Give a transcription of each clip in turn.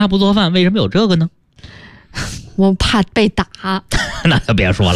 他不做饭，为什么有这个呢？ 我怕被打。 那就别说了。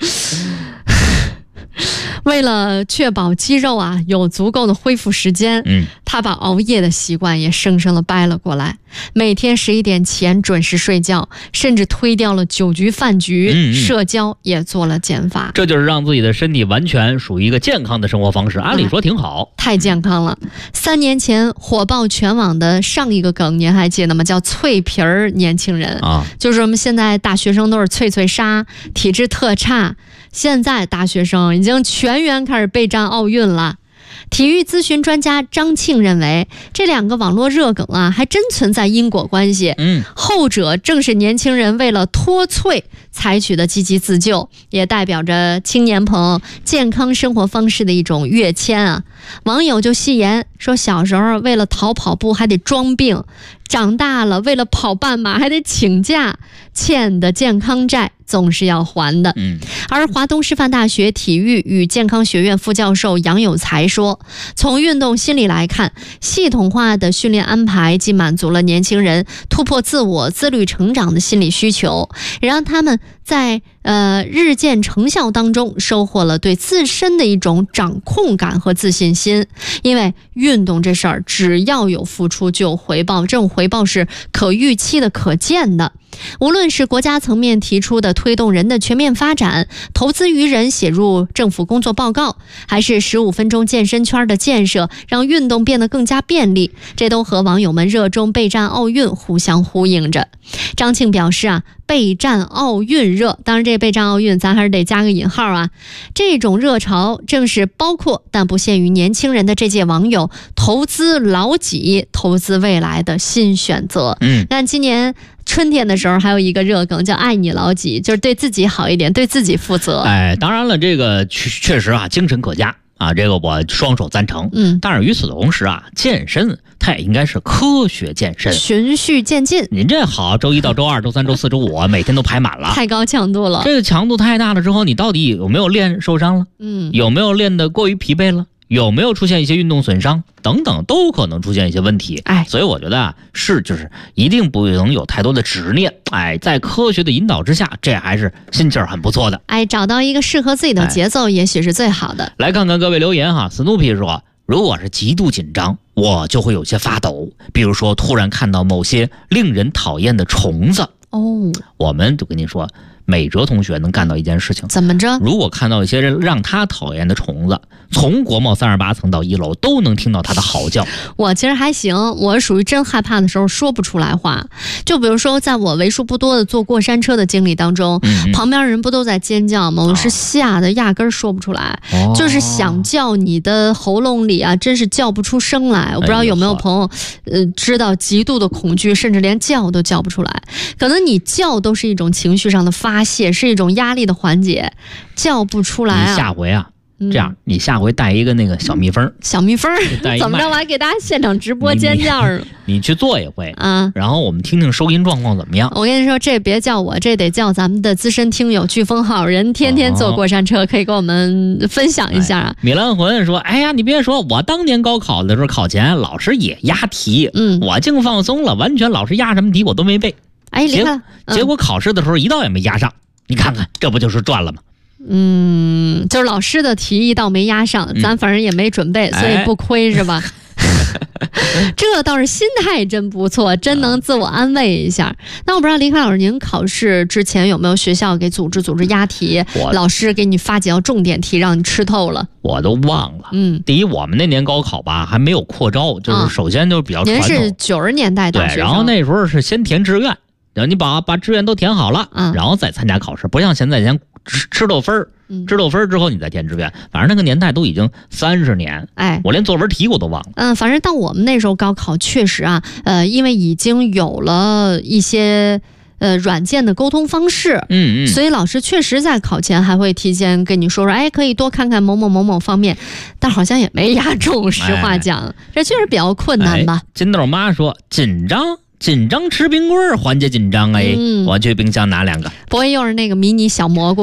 为了确保肌肉啊有足够的恢复时间，他把熬夜的习惯也生生的掰了过来，每天11点前准时睡觉，甚至推掉了酒局饭局，社交也做了减法。 这就是让自己的身体完全属于一个健康的生活方式，按理说挺好， 太健康了。3年前火爆全网的上一个梗您还记得吗？叫脆皮儿年轻人啊，就是我们现在大学生都是脆脆鲨，体质特差，现在大学生已经全员开始备战奥运了。体育咨询专家张庆认为，这2个网络热梗啊，还真存在因果关系。后者正是年轻人为了脱脆采取的积极自救，也代表着青年朋友健康生活方式的一种跃迁啊。网友就戏言说，小时候为了逃跑步还得装病，长大了为了跑半马还得请假，欠的健康债总是要还的。而华东师范大学体育与健康学院副教授杨有才说，从运动心理来看，系统化的训练安排既满足了年轻人突破自我、自律成长的心理需求，也让他们在日渐成效当中收获了对自身的一种掌控感和自信心。因为运动这事儿，只要有付出就有回报，这种回报是可预期的、可见的。无论是国家层面提出的推动人的全面发展，投资于人写入政府工作报告，还是15分钟健身圈的建设，让运动变得更加便利，这都和网友们热衷备战奥运互相呼应着。张庆表示啊，备战奥运热，当然这备战奥运咱还是得加个引号啊。这种热潮正是包括但不限于年轻人的这届网友投资老己、投资未来的新选择。但今年春天的时候还有一个热梗叫爱你老己，就是对自己好一点，对自己负责。 当然了，这个确实啊，精神可嘉啊，这个我双手赞成。但是与此同时啊，健身它也应该是科学健身， 循序渐进。 您这好，周一到周二、周三、周四、周五每天都排满了， 太高强度了。 这个强度太大了之后，你到底有没有练受伤了？有没有练得过于疲惫了？有没有出现一些运动损伤等等，都可能出现一些问题。所以我觉得啊，就是一定不能有太多的执念。在科学的引导之下，这还是心气儿很不错的。 找到一个适合自己的节奏，也许是最好的。 来看看各位留言哈。Snoopy 说，如果是极度紧张，我就会有些发抖，比如说突然看到某些令人讨厌的虫子。我们就跟你说，美哲同学能干到一件事情， 怎么着？ 如果看到一些人让他讨厌的虫子，从国贸38层到1楼都能听到他的嚎叫。 我其实还行，我属于真害怕的时候说不出来话。就比如说，在我为数不多的坐过山车的经历当中，旁边人不都在尖叫吗？我是吓得压根说不出来，就是想叫，你的喉咙里啊，真是叫不出声来。我不知道有没有朋友，知道极度的恐惧，甚至连叫都叫不出来。可能你叫都是一种情绪上的发泄，是一种压力的缓解，叫不出来啊。 你下回啊，这样，你下回带一个那个小蜜蜂， 怎么着？我还给大家现场直播尖叫呢。 你去做一回啊，然后我们听听收音状况怎么样。 我跟你说，这别叫我，这得叫咱们的资深听友飓风号人，天天坐过山车，可以跟我们分享一下啊。 米兰魂说，哎呀，你别说，我当年高考的时候考前老师也押题，我净放松了，完全老师押什么题我都没背。结果考试的时候一道也没押上，你看看这不就是赚了吗？ 就是老师的题一道没押上，咱反正也没准备，所以不亏是吧？这倒是心态真不错，真能自我安慰一下。那我不知道李凯老师，您考试之前有没有学校给组织押题，老师给你发几道重点题让你吃透了？ 我都忘了。第一，我们那年高考吧还没有扩招，就是首先就是比较传统。 您是90年代大学生， 对，然后那时候是先填志愿，然后你把志愿都填好了，然后再参加考试，不像现在先吃豆分儿。知道分之后你再填志愿，反正那个年代都已经30年，我连作文题我都忘了。 反正到我们那时候高考确实啊，因为已经有了一些软件的沟通方式，所以老师确实在考前还会提前跟你说，可以多看看某某某某方面，但好像也没押中。实话讲，这确实比较困难吧。 金豆妈说，紧张吃冰棍缓解紧张，我去冰箱拿2个。 不会又是那个迷你小蘑菇。